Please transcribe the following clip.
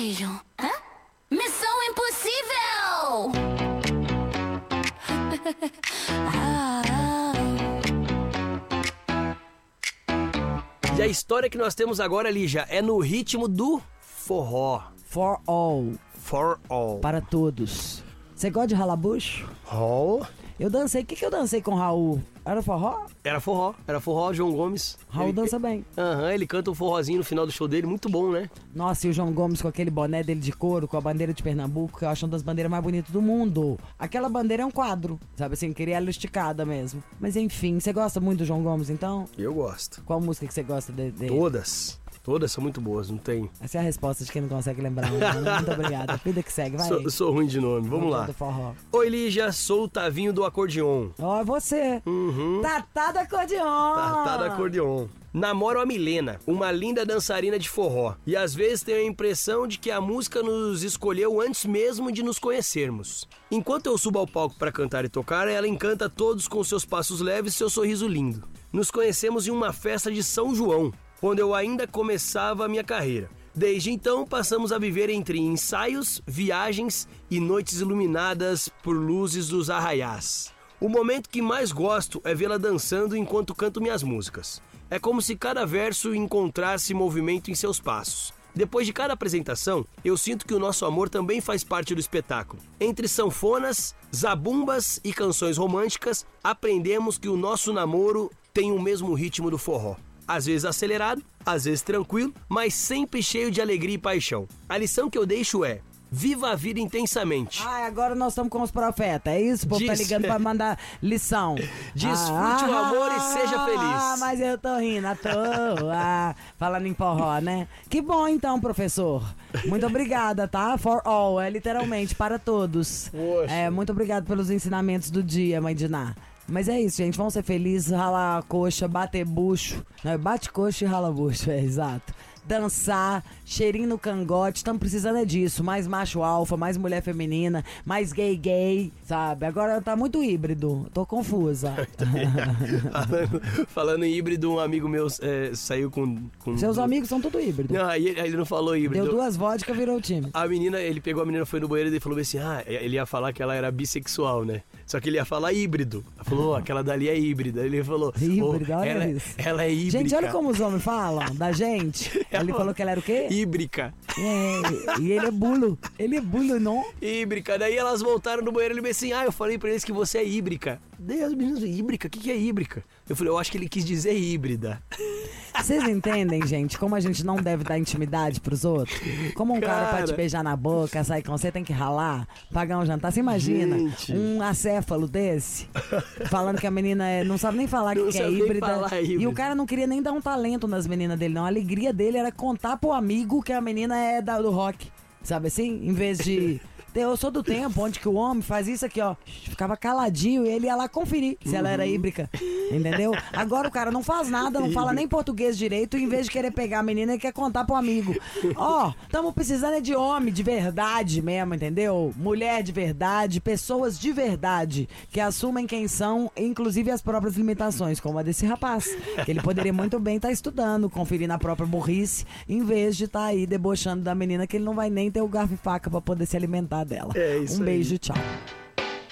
beijo. Hã? Missão impossível! E a história que nós temos agora, Lígia, é no ritmo do forró. For all. For all. Para todos. Você gosta de ralabucho? Oh. Eu dancei. O que eu dancei com o Raul? Era forró? Era forró, João Gomes. Raul dança bem. Ele canta um forrozinho no final do show dele, muito bom, né? Nossa, e o João Gomes com aquele boné dele de couro, com a bandeira de Pernambuco, que eu acho uma das bandeiras mais bonitas do mundo. Aquela bandeira é um quadro, sabe assim, queria ela esticada mesmo. Mas enfim, você gosta muito do João Gomes, então? Eu gosto. Qual música que você gosta dele? Todas são muito boas, não tem. Essa é a resposta de quem não consegue lembrar. Muito obrigada. Vida que segue, vai. Sou ruim de nome, vamos lá. Do forró. Oi, Lígia, sou o Tavinho do acordeon. Ó, é você. Tatá do acordeon. Tatá do acordeon. Namoro a Milena, uma linda dançarina de forró. E às vezes tenho a impressão de que a música nos escolheu antes mesmo de nos conhecermos. Enquanto eu subo ao palco para cantar e tocar, ela encanta todos com seus passos leves e seu sorriso lindo. Nos conhecemos em uma festa de São João, quando eu ainda começava a minha carreira. Desde então, passamos a viver entre ensaios, viagens e noites iluminadas por luzes dos arraiás. O momento que mais gosto é vê-la dançando enquanto canto minhas músicas. É como se cada verso encontrasse movimento em seus passos. Depois de cada apresentação, eu sinto que o nosso amor também faz parte do espetáculo. Entre sanfonas, zabumbas e canções românticas, aprendemos que o nosso namoro tem o mesmo ritmo do forró. Às vezes acelerado, às vezes tranquilo, mas sempre cheio de alegria e paixão. A lição que eu deixo é: viva a vida intensamente. Agora nós estamos com os profetas, é isso? O povo tá ligando pra mandar lição. Desfrute o amor e seja feliz. Mas eu tô rindo à toa. Falando em forró, né? Que bom então, professor. Muito obrigada, tá? For all, é literalmente para todos. Poxa. Muito obrigado pelos ensinamentos do dia, mãe Diná. Mas é isso, gente. Vamos ser felizes, ralar a coxa, bater bucho. Não, bate coxa e rala bucho, exato. Dançar, cheirinho no cangote, estamos precisando é disso. Mais macho alfa, mais mulher feminina, mais gay, sabe? Agora tá muito híbrido, tô confusa. Falando em híbrido, um amigo meu saiu com... Seus amigos são tudo híbrido. Não, aí ele não falou híbrido. Deu 2 vodka, virou o time. A menina, ele pegou a menina, foi no banheiro e falou assim, ele ia falar que ela era bissexual, né? Só que ele ia falar híbrido. Ela falou, aquela dali é híbrida. Ele falou, híbrida, olha isso. Ela é híbrida. Gente, olha como os homens falam da gente. Ele falou que ela era o quê? Híbrica. E ele é bulo. Ele é bulo, não? Híbrica. Daí elas voltaram no banheiro e ele disse assim, eu falei pra eles que você é híbrica. Daí as meninas, híbrica? O que é híbrica? Eu falei, eu acho que ele quis dizer híbrida. Vocês entendem, gente, como a gente não deve dar intimidade pros outros? Como um cara pode te beijar na boca, sair com você, tem que ralar, pagar um jantar. Você imagina um acéfalo desse, falando que a menina não sabe nem falar que é híbrida. E o cara não queria nem dar um talento nas meninas dele, não. A alegria dele era contar pro amigo que a menina é do rock. Sabe assim? Em vez de... Eu sou do tempo onde que o homem faz isso aqui, ó. Ficava caladinho e ele ia lá conferir se ela era híbrica. Entendeu? Agora o cara não faz nada, não fala nem português direito. Em vez de querer pegar a menina, ele quer contar pro amigo. Tamo precisando de homem de verdade mesmo, entendeu? Mulher de verdade, pessoas de verdade, que assumem quem são, inclusive as próprias limitações, como a desse rapaz. Que ele poderia muito bem estar estudando, conferindo a própria burrice, em vez de estar aí debochando da menina, que ele não vai nem ter o garfo e faca pra poder se alimentar dela. É isso Um beijo, aí. tchau.